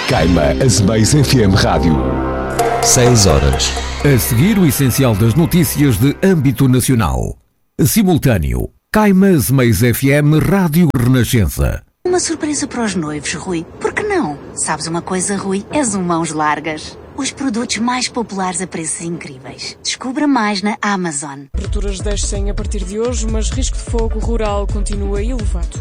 Caima Azemais FM Rádio. 6 horas. A seguir, o essencial das notícias de âmbito nacional. Simultâneo. Caima Azemais FM Rádio Renascença. Uma surpresa para os noivos, Rui. Por que não? Sabes uma coisa, Rui? És um mãos largas. Os produtos mais populares a preços incríveis. Descubra mais na Amazon. Temperaturas descem a partir de hoje, mas risco de fogo rural continua elevado.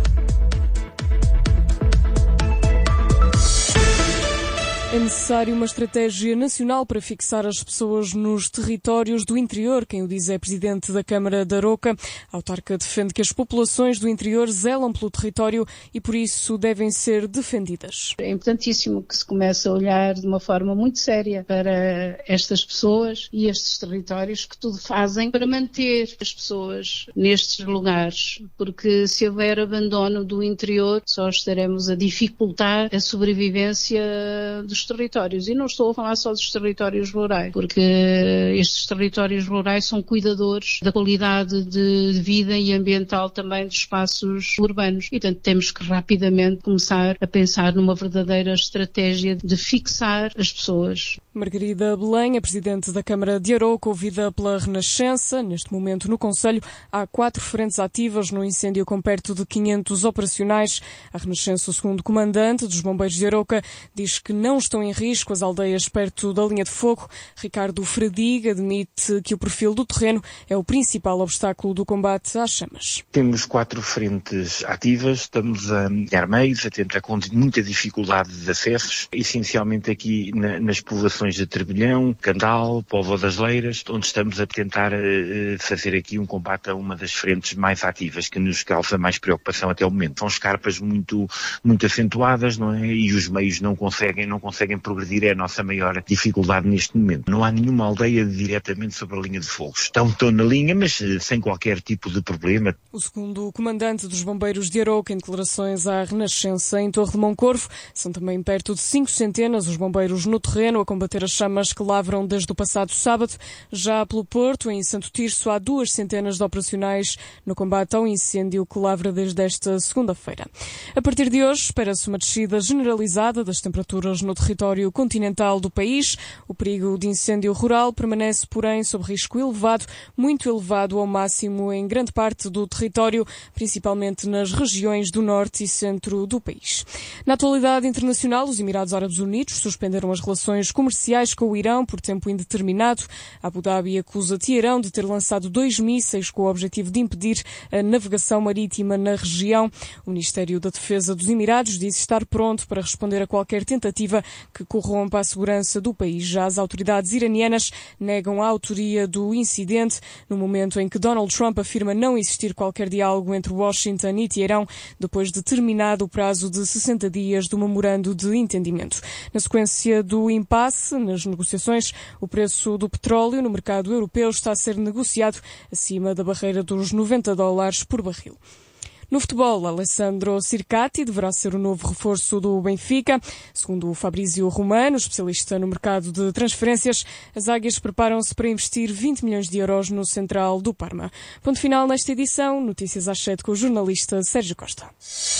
É necessário uma estratégia nacional para fixar as pessoas nos territórios do interior. Quem o diz é presidente da Câmara da Aroca. A autarca defende que as populações do interior zelam pelo território e por isso devem ser defendidas. É importantíssimo que se comece a olhar de uma forma muito séria para estas pessoas e estes territórios que tudo fazem para manter as pessoas nestes lugares, porque se houver abandono do interior só estaremos a dificultar a sobrevivência dos territórios. E não estou a falar só dos territórios rurais, porque estes territórios rurais são cuidadores da qualidade de vida e ambiental também dos espaços urbanos. E, portanto, temos que rapidamente começar a pensar numa verdadeira estratégia de fixar as pessoas. Margarida Belém, a presidente da Câmara de Aroca, ouvida pela Renascença. Neste momento, no Conselho, há 4 frentes ativas no incêndio com perto de 500 operacionais. A Renascença, o segundo comandante dos bombeiros de Aroca, diz que não estão em risco as aldeias perto da linha de fogo. Ricardo Fradiga admite que o perfil do terreno é o principal obstáculo do combate às chamas. Temos 4 frentes ativas, estamos a ganhar meios, a tentar com muita dificuldade de acessos, essencialmente aqui nas povoações de Trebilhão, Candal, Póvoa das Leiras, onde estamos a tentar fazer aqui um combate a uma das frentes mais ativas, que nos causa mais preocupação até o momento. São escarpas muito acentuadas, não é? E os meios não conseguem progredir, é a nossa maior dificuldade neste momento. Não há nenhuma aldeia diretamente sobre a linha de fogo. Estão na linha, mas sem qualquer tipo de problema. O segundo comandante dos bombeiros de Aroca, em declarações à Renascença em Torre de Moncorvo, são também perto de 5 centenas os bombeiros no terreno a combater as chamas que lavram desde o passado sábado. Já pelo Porto, em Santo Tirso, há 2 centenas de operacionais no combate ao incêndio que lavra desde esta segunda-feira. A partir de hoje, espera-se uma descida generalizada das temperaturas no território continental do país. O perigo de incêndio rural permanece, porém, sob risco elevado, muito elevado ao máximo em grande parte do território, principalmente nas regiões do norte e centro do país. Na atualidade internacional, os Emirados Árabes Unidos suspenderam as relações comerciais com o Irão por tempo indeterminado. Abu Dhabi acusa Teherão de ter lançado 2 mísseis com o objetivo de impedir a navegação marítima na região. O Ministério da Defesa dos Emirados disse estar pronto para responder a qualquer tentativa que corrompa a segurança do país. Já as autoridades iranianas negam a autoria do incidente, no momento em que Donald Trump afirma não existir qualquer diálogo entre Washington e Teherão, depois de terminado o prazo de 60 dias do memorando de entendimento. Na sequência do impasse nas negociações, o preço do petróleo no mercado europeu está a ser negociado acima da barreira dos $90 por barril. No futebol, Alessandro Circati deverá ser o novo reforço do Benfica. Segundo o Fabrício Romano, especialista no mercado de transferências, as águias preparam-se para investir 20 milhões de euros no central do Parma. Ponto final nesta edição. Notícias às 7 com o jornalista Sérgio Costa.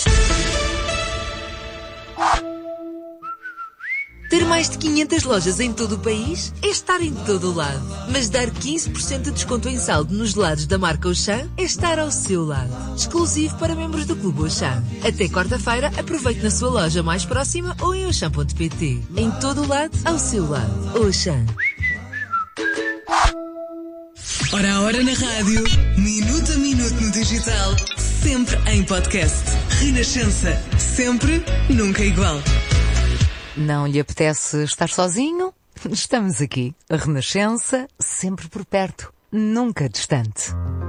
Ter mais de 500 lojas em todo o país é estar em todo o lado. Mas dar 15% de desconto em saldo nos gelados da marca Auchan é estar ao seu lado. Exclusivo para membros do Clube Auchan. Até quarta-feira, aproveite na sua loja mais próxima ou em auchan.pt. Em todo o lado, ao seu lado. Auchan. Hora a hora na rádio, minuto a minuto no digital, sempre em podcast. Renascença. Sempre, nunca igual. Não lhe apetece estar sozinho? Estamos aqui. A Renascença, sempre por perto, nunca distante.